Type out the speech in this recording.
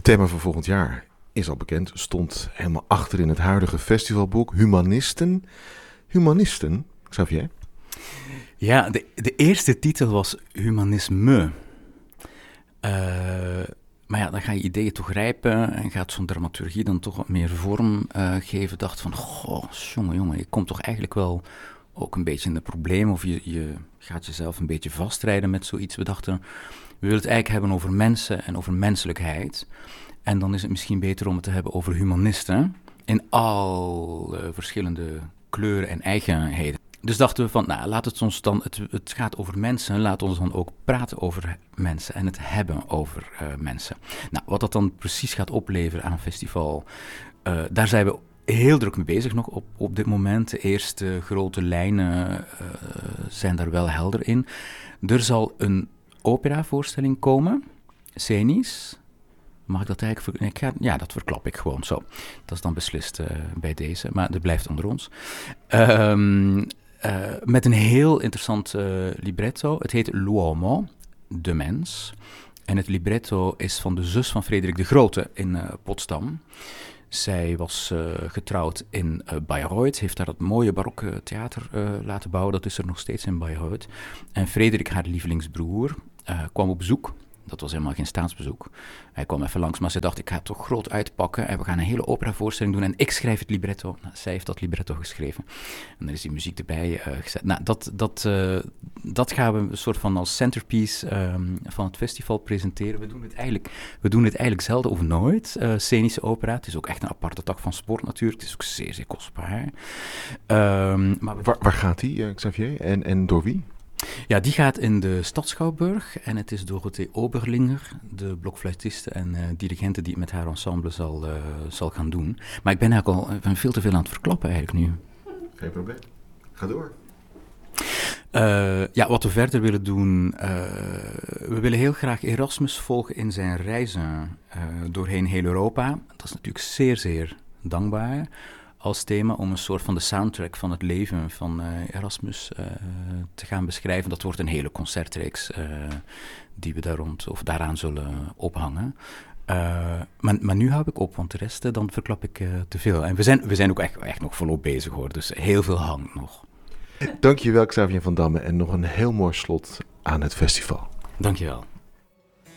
thema voor volgend jaar is al bekend, stond helemaal achter in het huidige festivalboek. Humanisten. Humanisten, Xavier? Ja, de eerste titel was Humanisme. Maar ja, dan gaan je ideeën toch rijpen en gaat zo'n dramaturgie dan toch wat meer vorm geven. Dacht van, goh, jongen, je komt toch eigenlijk wel ook een beetje in een probleem. Of je gaat jezelf een beetje vastrijden met zoiets. We dachten, we willen het eigenlijk hebben over mensen en over menselijkheid. En dan is het misschien beter om het te hebben over humanisten. In al verschillende kleuren en eigenheden. Dus dachten we van, nou, laat het ons dan, het gaat over mensen, laat ons dan ook praten over mensen en het hebben over mensen. Nou, wat dat dan precies gaat opleveren aan een festival, daar zijn we heel druk mee bezig nog op dit moment. De eerste grote lijnen zijn daar wel helder in. Er zal een operavoorstelling komen, scenisch. Mag ik dat eigenlijk... Ja, dat verklap ik gewoon zo. Dat is dan beslist bij deze, maar dat blijft onder ons. Met een heel interessant libretto. Het heet L'Uomo, de mens. En het libretto is van de zus van Frederik de Grote in Potsdam. Zij was getrouwd in Bayreuth, heeft daar dat mooie barokke theater laten bouwen. Dat is er nog steeds in Bayreuth. En Frederik, haar lievelingsbroer, kwam op bezoek. Dat was helemaal geen staatsbezoek. Hij kwam even langs, maar ze dacht, ik ga het toch groot uitpakken en we gaan een hele operavoorstelling doen en ik schrijf het libretto. Nou, zij heeft dat libretto geschreven. En er is die muziek erbij gezet. Nou, dat gaan we een soort van als centerpiece van het festival presenteren. We doen het eigenlijk zelden of nooit, scenische opera. Het is ook echt een aparte tak van sport natuurlijk. Het is ook zeer, zeer kostbaar. Maar waar gaat die, Xavier? En door wie? Ja, die gaat in de Stadschouwburg en het is Dorothee Oberlinger, de blokfluitiste en dirigente die het met haar ensemble zal gaan doen. Maar ik ben eigenlijk al veel te veel aan het verklappen eigenlijk nu. Geen probleem. Ga door. Ja, wat we verder willen doen, we willen heel graag Erasmus volgen in zijn reizen doorheen heel Europa. Dat is natuurlijk zeer, zeer dankbaar als thema om een soort van de soundtrack van het leven van Erasmus te gaan beschrijven. Dat wordt een hele concertreeks die we daaraan zullen ophangen. Maar nu hou ik op, want de rest dan verklap ik te veel. En we zijn ook echt nog volop bezig hoor, dus heel veel hangt nog. Dankjewel Xavier van Damme en nog een heel mooi slot aan het festival. Dankjewel.